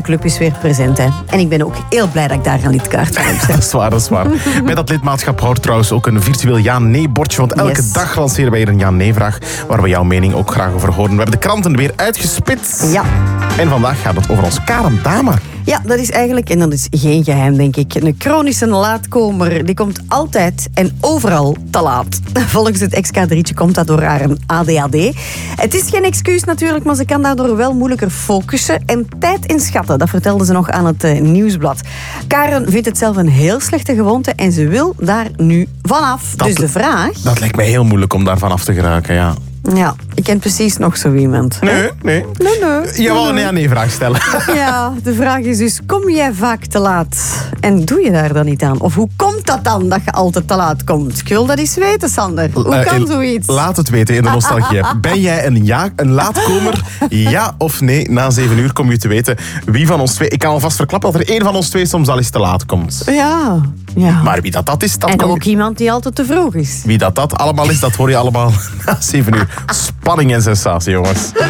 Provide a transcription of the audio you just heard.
Club is weer present, hè. En ik ben ook heel blij dat ik daar een lidkaart van heb. Dat is waar, dat is waar. Bij dat lidmaatschap hoort trouwens ook een virtueel ja-nee-bordje. Want elke dag lanceren wij hier een ja-nee-vraag waar we jouw mening ook graag over horen. We hebben de kranten weer uitgespitst. Ja. En vandaag gaat het over ons Karen Dame. Ja, dat is eigenlijk, en dat is geen geheim, denk ik, een chronische laatkomer. Die komt altijd en overal te laat. Volgens het ex-kadrietje komt dat door haar ADHD. Het is geen excuus natuurlijk, maar ze kan daardoor wel moeilijker focussen en tijd inschatten. Dat vertelde ze nog aan het Nieuwsblad. Karen vindt het zelf een heel slechte gewoonte en ze wil daar nu vanaf. Dus de vraag... Dat lijkt mij heel moeilijk om daar vanaf te geraken, ja. Ja, ik ken precies nog zo iemand. Nee. Je wou een ja-nee-vraag stellen. Ja, de vraag is dus, kom jij vaak te laat? En doe je daar dan niet aan? Of hoe komt dat dan, dat je altijd te laat komt? Ik wil dat eens weten, Sander. Hoe kan zoiets? Laat het weten in de nostalgie. Ben jij een laatkomer? Ja of nee? Na 7 uur kom je te weten wie van ons twee... Ik kan alvast verklappen dat er één van ons twee soms al eens te laat komt. Ja. Maar wie dat is... En ook iemand die altijd te vroeg is. Wie dat allemaal is, dat hoor je allemaal na 7 uur. Spanning en sensatie, jongens.